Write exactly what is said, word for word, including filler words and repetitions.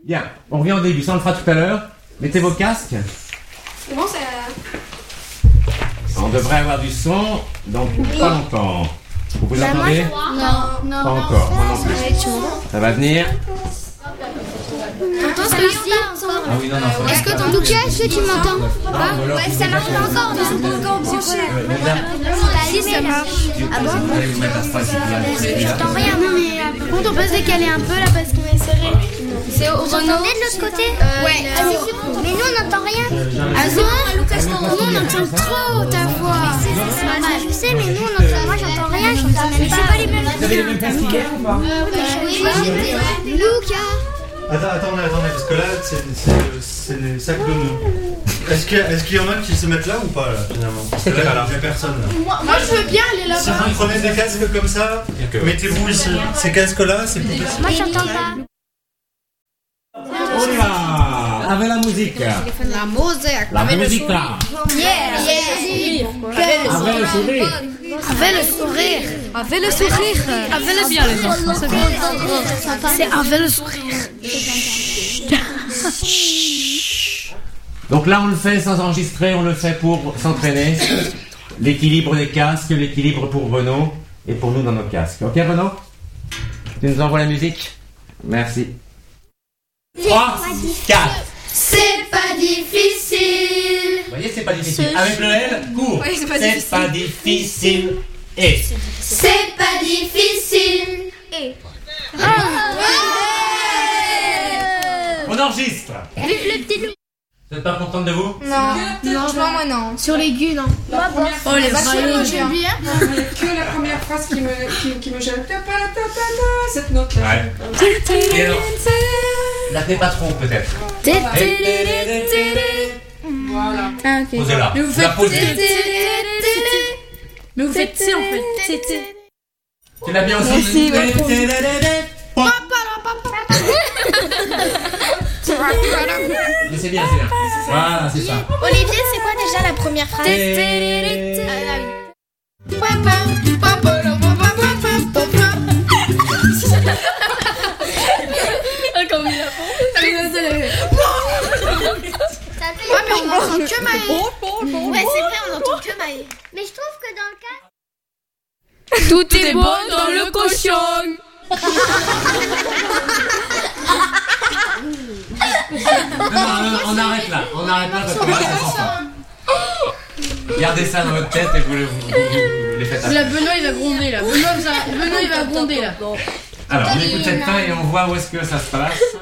Bien, on revient au début, ça on le fera tout à l'heure. Mettez vos casques. Comment ça... On devrait avoir du son dans pas longtemps. Vous vous entendez? Non, non. Pas encore, moi non plus. Ça va venir. T'entends ce que je dis? Ah oui, non, non, ça va. Est-ce que en tout cas, est-ce que tu m'entends? Ah, Ouais, ça marche pas encore, on est pas encore branché. Si, ça marche. Ah bon? J'entends rien, non mais par contre on peut se décaler un peu là parce qu'on est serré. C'est au Renault. De l'autre côté? Ouais. Mais nous on n'entend rien. Ah non? Nous on entend trop ta voix. Je sais, mais nous on entend. Moi j'entends rien, j'entends même pas. C'est pas les mêmes. Vous avez les mêmes casques qu'hier ou pas? Oui, Lucas. Attends, attendez, attendez, parce que là, c'est, c'est, c'est les sacs de nœuds. Est-ce qu'il y, a, est-ce qu'il y en a qui se mettent là ou pas, là, finalement? Parce que là, il n'y a personne, là. Moi, moi, je veux bien aller là-bas. Si vous prenez des casques comme ça, mettez-vous ici. Ces casques-là, c'est plus facile. Moi, j'entends pas. On y va. Avec la musique. La musique. La musique là. Yeah, yeah. Avec le sourire. Avec le sourire. Avec le sourire. Avec le bien les enfants. C'est bien. C'est avec le sourire. Donc là on le fait sans enregistrer, on le fait pour s'entraîner. L'équilibre des casques, l'équilibre pour Renaud et pour nous dans nos casques. Ok Renaud? Tu nous envoies la musique? Merci. trois, quatre. C'est pas difficile. Vous voyez, c'est pas difficile. Avec le L, court. Oui, c'est pas c'est difficile. pas difficile. Et. C'est pas difficile. Et. On enregistre. Vive le petit loup. Vous n'êtes pas contente de vous? Non, non, moi non. Sur l'aigu, non. Oh les Moi, j'aime bien. Que la première phrase qui me, qui, qui me gêne. Ta, ta, ta, ta, ta, cette note-là. Ouais. Et alors, la fais pas trop peut-être. Voilà. Ah ok. Posez-la. Mais vous La faites posez. Mais vous faites T en fait. T T. Tu l'as bien aussi? Merci, ouais. Mais c'est bien, c'est bien. Voilà, c'est ça. Olivier, c'est quoi déjà la première phrase? Ouais, mais on entend que Maë. Ouais, c'est vrai, on entend que Maë. Mais je trouve que dans le cas... Tout est bon dans le cochon. Non, non, non, on arrête là. On arrête là parce que là, ça sent pas. Gardez ça dans votre tête et vous, vous, vous, vous les faites après. Là, Benoît il va gronder là. Benoît, Benoît il va gronder là. Alors, on écoute cette fin et on voit où est-ce que ça se passe.